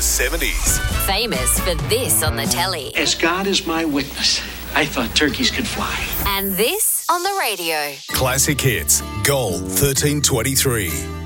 70s. Famous for this on the telly. As God is my witness, I thought turkeys could fly. And this on the radio. Classic Hits, Gold 1323.